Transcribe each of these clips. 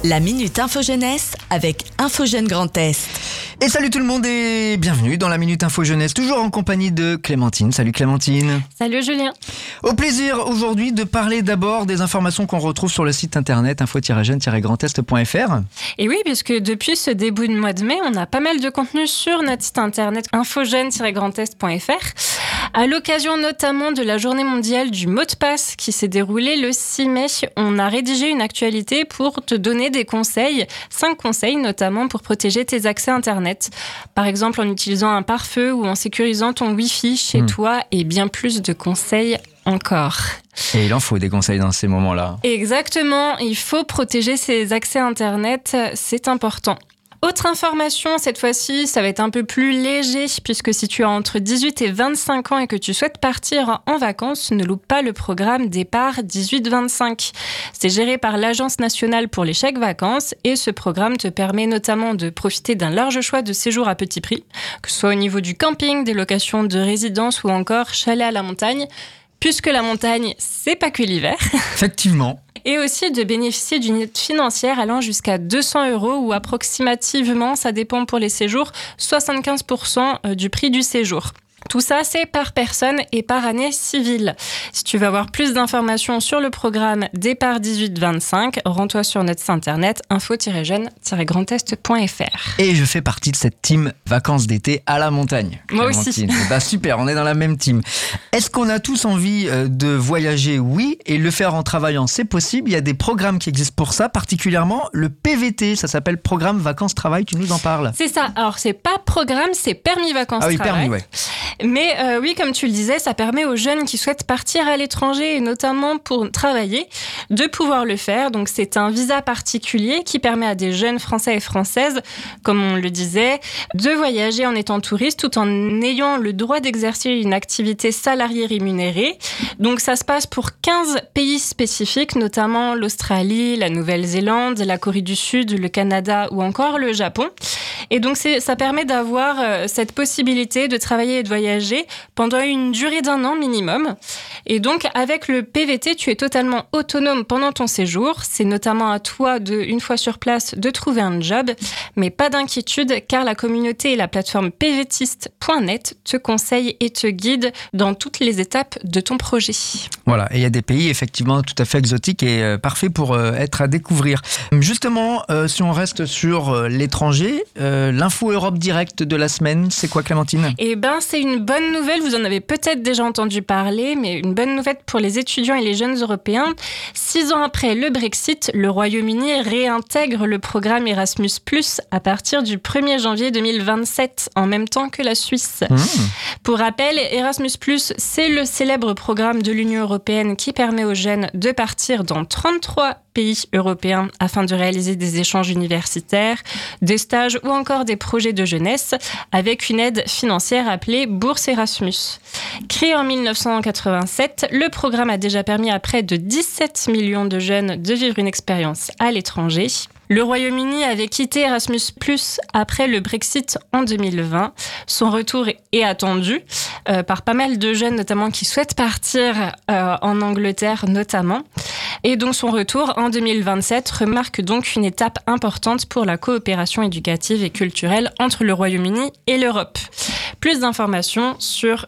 La Minute Info Jeunesse avec Info Jeune Grand Est. Et salut tout le monde et bienvenue dans la Minute Info Jeunesse, toujours en compagnie de Clémentine. Salut Clémentine. Salut Julien. Au plaisir aujourd'hui de parler d'abord des informations qu'on retrouve sur le site internet info-jeune-grandest.fr. Et oui, puisque depuis ce début de mois de mai, on a pas mal de contenu sur notre site internet info-jeune-grandest.fr. À l'occasion notamment de la journée mondiale du mot de passe qui s'est déroulée le 6 mai, on a rédigé une actualité pour te donner des conseils, 5 conseils notamment pour protéger tes accès internet. Par exemple en utilisant un pare-feu ou en sécurisant ton Wi-Fi chez toi et bien plus de conseils encore. Et il en faut des conseils dans ces moments-là. Exactement, il faut protéger ses accès internet, c'est important. Autre information, cette fois-ci, ça va être un peu plus léger, puisque si tu as entre 18 et 25 ans et que tu souhaites partir en vacances, ne loupe pas le programme Départ 18-25. C'est géré par l'Agence nationale pour les chèques vacances et ce programme te permet notamment de profiter d'un large choix de séjours à petit prix, que ce soit au niveau du camping, des locations de résidence ou encore chalet à la montagne, puisque la montagne, c'est pas que l'hiver. Effectivement. Et aussi de bénéficier d'une aide financière allant jusqu'à 200 € ou approximativement, ça dépend pour les séjours, 75% du prix du séjour. Tout ça, c'est par personne et par année civile. Si tu veux avoir plus d'informations sur le programme Départ 18-25, rends-toi sur notre site internet info-jeune-grandest.fr. Et je fais partie de cette team vacances d'été à la montagne. Moi aussi. Bah super, on est dans la même team. Est-ce qu'on a tous envie de voyager? Oui, et le faire en travaillant, c'est possible. Il y a des programmes qui existent pour ça, particulièrement le PVT, ça s'appelle Programme Vacances-Travail, tu nous en parles. C'est ça, alors c'est pas programme, c'est permis vacances-travail. Ah oui, permis, ouais. Mais oui, comme tu le disais, ça permet aux jeunes qui souhaitent partir à l'étranger et notamment pour travailler, de pouvoir le faire. Donc c'est un visa particulier qui permet à des jeunes Français et Françaises, comme on le disait, de voyager en étant touriste tout en ayant le droit d'exercer une activité salariée rémunérée. Donc ça se passe pour 15 pays spécifiques, notamment l'Australie, la Nouvelle-Zélande, la Corée du Sud, le Canada ou encore le Japon. Et donc ça permet d'avoir cette possibilité de travailler et de voyager pendant une durée d'1 an minimum. Et donc avec le PVT, tu es totalement autonome pendant ton séjour. C'est notamment à toi, une fois sur place, de trouver un job. Mais pas d'inquiétude, car la communauté et la plateforme pvtiste.net te conseillent et te guident dans toutes les étapes de ton projet. Voilà, et il y a des pays effectivement tout à fait exotiques et parfaits pour être à découvrir. Justement, si on reste sur l'étranger, l'info Europe Direct de la semaine, c'est quoi Clémentine ? Eh ben, c'est une bonne nouvelle, vous en avez peut-être déjà entendu parler, mais une bonne nouvelle pour les étudiants et les jeunes européens. 6 ans après le Brexit, le Royaume-Uni réintègre le programme Erasmus+, à partir du 1er janvier 2027, en même temps que la Suisse. Pour rappel, Erasmus+, c'est le célèbre programme de l'Union européenne qui permet aux jeunes de partir dans 33 pays européens afin de réaliser des échanges universitaires, des stages ou encore des projets de jeunesse avec une aide financière appelée Bourse Erasmus. Créé en 1987, le programme a déjà permis à près de 17 millions de jeunes de vivre une expérience à l'étranger. Le Royaume-Uni avait quitté Erasmus+ après le Brexit en 2020. Son retour est attendu par pas mal de jeunes, notamment qui souhaitent partir en Angleterre notamment. Et donc son retour en 2027 remarque donc une étape importante pour la coopération éducative et culturelle entre le Royaume-Uni et l'Europe. Plus d'informations sur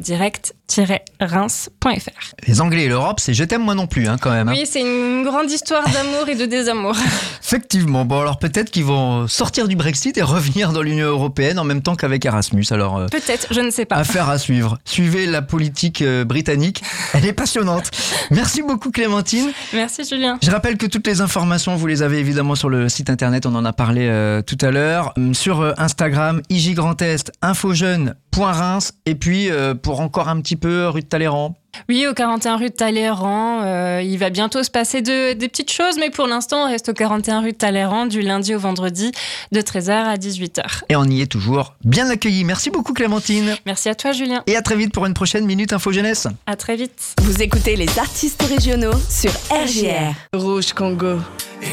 europedirect-reims.fr. Les Anglais et l'Europe, c'est je t'aime moi non plus quand même. Oui, c'est une grande histoire d'amour et de désamour. Effectivement, bon alors peut-être qu'ils vont sortir du Brexit et revenir dans l'Union européenne en même temps qu'avec Erasmus. Alors peut-être, je ne sais pas. Affaire à suivre. Suivez la politique britannique, elle est passionnante. Merci beaucoup Clémentine. Merci Julien. Je rappelle que toutes les informations, vous les avez évidemment sur le site internet, on en a parlé tout à l'heure. Sur Instagram, IJ Grand Est, infojeunes.reims et puis pour encore un petit peu, rue de Talleyrand. Oui, au 41 rue de Talleyrand. Il va bientôt se passer des petites choses, mais pour l'instant, on reste au 41 rue de Talleyrand du lundi au vendredi de 13h à 18h. Et on y est toujours bien accueillis. Merci beaucoup Clémentine. Merci à toi Julien. Et à très vite pour une prochaine Minute Info Jeunesse. À très vite. Vous écoutez les artistes régionaux sur RJR. Rouge Congo.